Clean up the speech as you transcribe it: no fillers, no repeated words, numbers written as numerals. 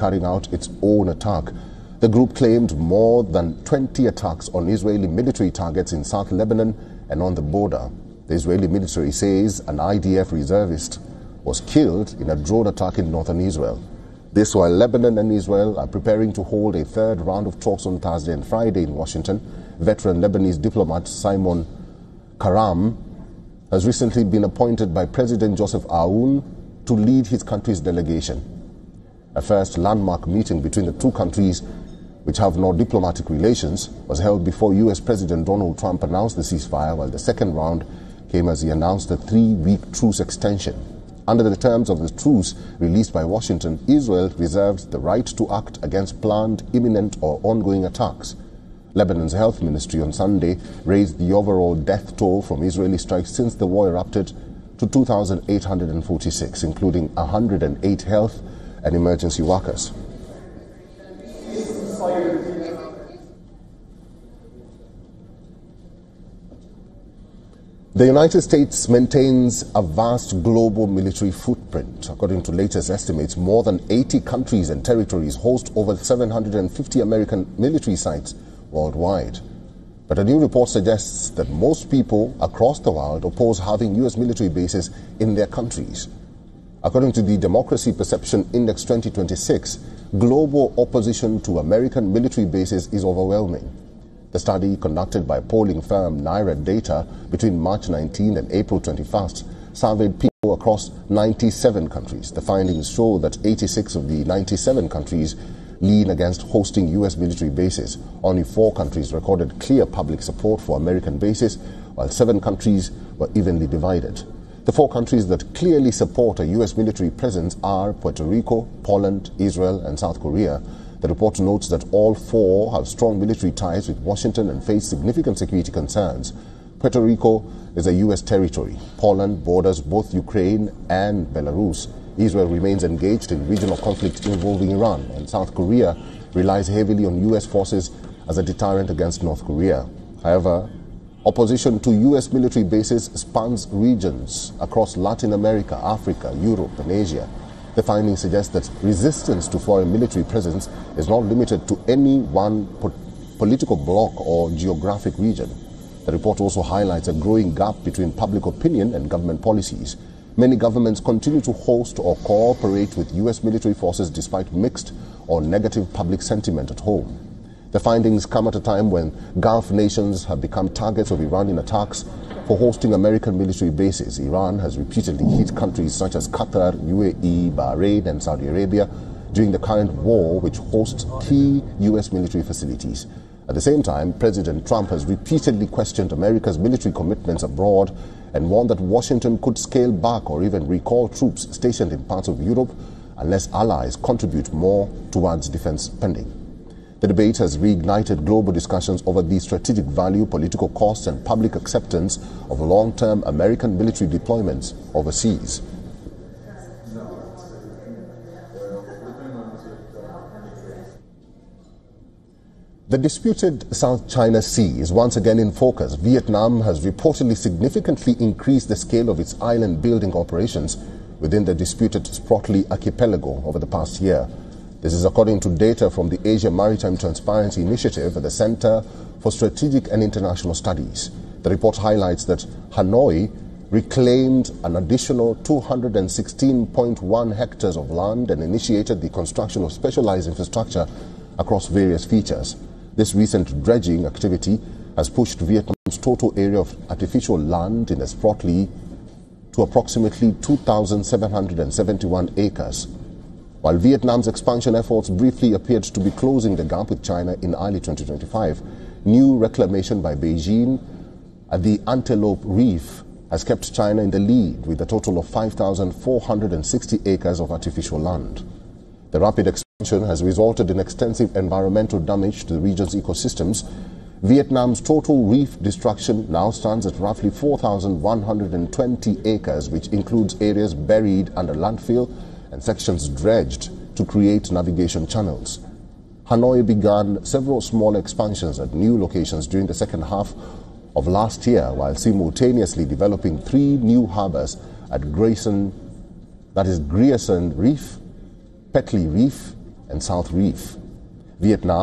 carrying out its own attack. The group claimed more than 20 attacks on Israeli military targets in South Lebanon and on the border. The Israeli military says an IDF reservist was killed in a drone attack in northern Israel. This while Lebanon and Israel are preparing to hold a third round of talks on Thursday and Friday in Washington. Veteran Lebanese diplomat Simon Karam has recently been appointed by President Joseph Aoun to lead his country's delegation. A first landmark meeting between the two countries, which have no diplomatic relations, was held before U.S. President Donald Trump announced the ceasefire, while the second round came as he announced a 3-week truce extension. Under the terms of the truce released by Washington, Israel reserves the right to act against planned, imminent or ongoing attacks. Lebanon's health ministry on Sunday raised the overall death toll from Israeli strikes since the war erupted to 2,846, including 108 health and emergency workers. The United States maintains a vast global military footprint. According to latest estimates, more than 80 countries and territories host over 750 American military sites worldwide. But a new report suggests that most people across the world oppose having U.S. military bases in their countries. According to the Democracy Perception Index 2026, global opposition to American military bases is overwhelming. The study, conducted by polling firm Naira Data between March 19 and April 21st, surveyed people across 97 countries. The findings show that 86 of the 97 countries lean against hosting U.S. military bases. Only 4 countries recorded clear public support for American bases, while 7 countries were evenly divided. The 4 countries that clearly support a U.S. military presence are Puerto Rico, Poland, Israel, and South Korea. The report notes that all 4 have strong military ties with Washington and face significant security concerns. Puerto Rico is a U.S. territory. Poland borders both Ukraine and Belarus. Israel remains engaged in regional conflict involving Iran, and South Korea relies heavily on U.S. forces as a deterrent against North Korea. However, opposition to U.S. military bases spans regions across Latin America, Africa, Europe, and Asia. The findings suggest that resistance to foreign military presence is not limited to any one political bloc or geographic region. The report also highlights a growing gap between public opinion and government policies. Many governments continue to host or cooperate with U.S. military forces despite mixed or negative public sentiment at home. The findings come at a time when Gulf nations have become targets of Iranian attacks for hosting American military bases. Iran has repeatedly hit countries such as Qatar, UAE, Bahrain, and Saudi Arabia during the current war, which hosts key U.S. military facilities. At the same time, President Trump has repeatedly questioned America's military commitments abroad and warned that Washington could scale back or even recall troops stationed in parts of Europe unless allies contribute more towards defense spending. The debate has reignited global discussions over the strategic value, political costs, and public acceptance of long-term American military deployments overseas. The disputed South China Sea is once again in focus. Vietnam has reportedly significantly increased the scale of its island-building operations within the disputed Spratly Archipelago over the past year. This is according to data from the Asia Maritime Transparency Initiative at the Center for Strategic and International Studies. The report highlights that Hanoi reclaimed an additional 216.1 hectares of land and initiated the construction of specialized infrastructure across various features. This recent dredging activity has pushed Vietnam's total area of artificial land in the Spratly to approximately 2,771 acres. While Vietnam's expansion efforts briefly appeared to be closing the gap with China in early 2025, new reclamation by Beijing at the Antelope Reef has kept China in the lead with a total of 5,460 acres of artificial land. The rapid expansion has resulted in extensive environmental damage to the region's ecosystems. Vietnam's total reef destruction now stands at roughly 4,120 acres, which includes areas buried under landfill and sections dredged to create navigation channels. Hanoi began several small expansions at new locations during the second half of last year, while simultaneously developing 3 new harbors at Grierson Reef, Petley Reef, and South Reef. Vietnam